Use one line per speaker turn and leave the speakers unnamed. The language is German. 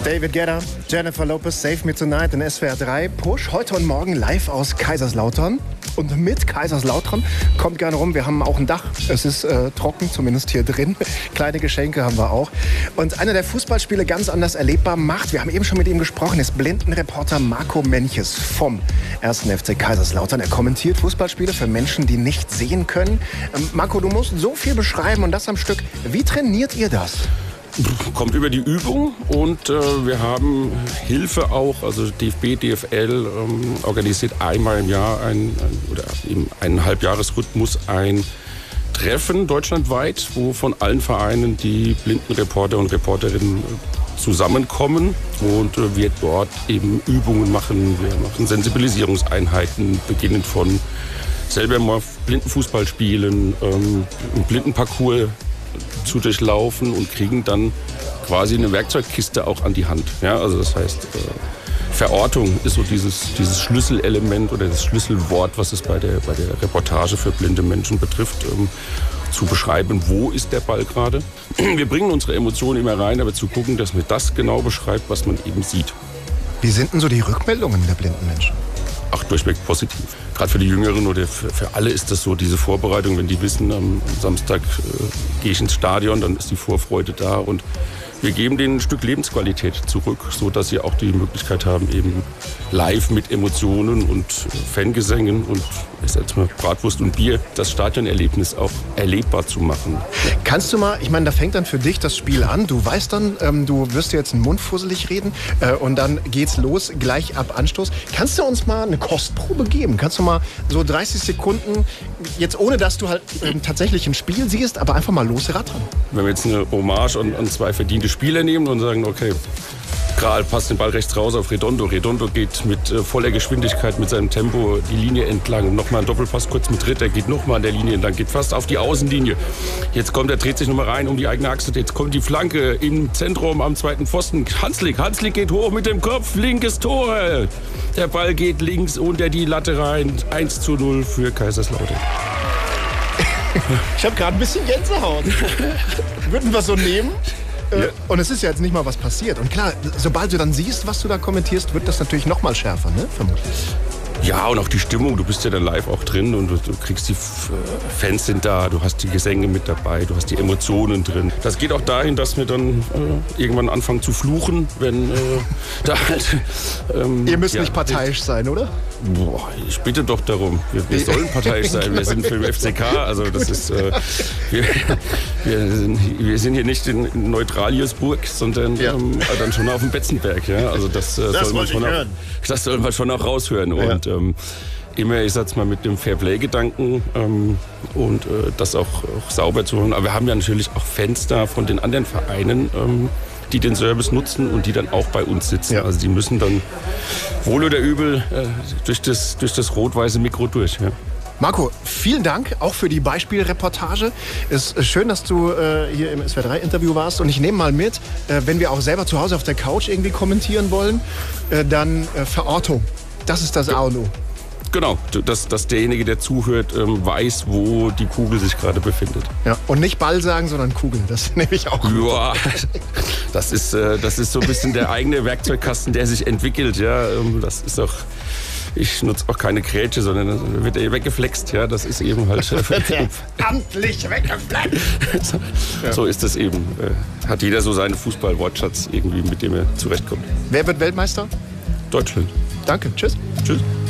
David Guetta, Jennifer Lopez, Save Me Tonight in SWR 3. Push, heute und morgen live aus Kaiserslautern. Und mit Kaiserslautern kommt gerne rum. Wir haben auch ein Dach. Es ist trocken, zumindest hier drin. Kleine Geschenke haben wir auch. Und einer der Fußballspiele ganz anders erlebbar macht, wir haben eben schon mit ihm gesprochen, ist Blindenreporter Marco Menches vom 1. FC Kaiserslautern. Er kommentiert Fußballspiele für Menschen, die nicht sehen können. Marco, du musst so viel beschreiben und das am Stück. Wie trainiert ihr das?
Kommt über die Übung und wir haben Hilfe auch, also DFB, DFL organisiert einmal im Jahr oder im 1,5-Jahres-Rhythmus ein Treffen deutschlandweit, wo von allen Vereinen die Blindenreporter und Reporterinnen zusammenkommen und wir dort eben Übungen machen. Wir machen Sensibilisierungseinheiten, beginnend von selber mal Blindenfußball spielen, einen Blindenparcours zu durchlaufen und kriegen dann quasi eine Werkzeugkiste auch an die Hand. Ja, also das heißt, Verortung ist so dieses Schlüsselelement oder das Schlüsselwort, was es bei der Reportage für blinde Menschen betrifft, zu beschreiben, wo ist der Ball gerade. Wir bringen unsere Emotionen immer rein, aber zu gucken, dass man das genau beschreibt, was man eben sieht.
Wie sind denn so die Rückmeldungen der blinden Menschen?
Ach, durchweg positiv. Gerade für die Jüngeren oder für alle ist das so, diese Vorbereitung, wenn die wissen, am Samstag gehe ich ins Stadion, dann ist die Vorfreude da und wir geben denen ein Stück Lebensqualität zurück, sodass sie auch die Möglichkeit haben, eben live mit Emotionen und Fangesängen und Bratwurst und Bier das Stadionerlebnis auch erlebbar zu machen.
Kannst du mal, ich meine, da fängt dann für dich das Spiel an. Du weißt dann, du wirst dir jetzt einen Mund fusselig reden und dann geht's los, gleich ab Anstoß. Kannst du uns mal eine Kostprobe geben? Kannst du mal so 30 Sekunden, jetzt ohne dass du halt tatsächlich ein Spiel siehst, aber einfach mal losrattern?
Wenn wir jetzt eine Hommage an zwei verdiente Spieler nehmen und sagen, okay, Kral passt den Ball rechts raus auf Redondo. Redondo geht mit voller Geschwindigkeit, mit seinem Tempo die Linie entlang. Nochmal ein Doppelpass kurz mit Ritter, geht nochmal an der Linie entlang, geht fast auf die Außenlinie. Jetzt kommt er, dreht sich nochmal rein um die eigene Achse. Jetzt kommt die Flanke im Zentrum am zweiten Pfosten. Hanslik geht hoch mit dem Kopf, linkes Tor. Der Ball geht links unter die Latte rein. 1:0 für Kaiserslautern.
Ich habe gerade ein bisschen Gänsehaut. Würden wir so nehmen? Ja. Und es ist ja jetzt nicht mal was passiert. Und klar, sobald du dann siehst, was du da kommentierst, wird das natürlich noch mal schärfer, ne? Vermutlich.
Ja, und auch die Stimmung. Du bist ja dann live auch drin und du kriegst die Fans sind da, du hast die Gesänge mit dabei, du hast die Emotionen drin. Das geht auch dahin, dass wir dann irgendwann anfangen zu fluchen, wenn da halt...
Ihr müsst nicht parteiisch sein, oder?
Boah, ich bitte doch darum. Wir sollen parteiisch sein. Wir sind für den FCK. Also das ist... wir sind hier nicht in Neutraliusburg, sondern dann schon auf dem Betzenberg. Ja? Also das soll man schon auch raushören.
Ja.
Und immer, ich sag's mal, mit dem Fairplay-Gedanken und das auch sauber zu machen. Aber wir haben ja natürlich auch Fans da von den anderen Vereinen, die den Service nutzen und die dann auch bei uns sitzen. Ja. Also die müssen dann wohl oder übel durch das rot-weiße Mikro durch. Ja.
Marco, vielen Dank auch für die Beispielreportage. Es ist schön, dass du hier im SWR3-Interview warst. Und ich nehme mal mit, wenn wir auch selber zu Hause auf der Couch irgendwie kommentieren wollen, dann Verortung. Das ist das A und O.
Genau, dass derjenige, der zuhört, weiß, wo die Kugel sich gerade befindet.
Ja, und nicht Ball sagen, sondern Kugel. Das nehme ich auch.
Ja, das ist so ein bisschen der eigene Werkzeugkasten, der sich entwickelt. Ja, das ist auch. Ich nutze auch keine Grätsche, sondern wird weggeflext. Ja, das ist eben halt.
Amtlich weggeflext.
So ist es eben. Hat jeder so seinen Fußball-Wortschatz irgendwie, mit dem er zurechtkommt.
Wer wird Weltmeister?
Deutschland.
Danke. Tschüss.
Tschüss.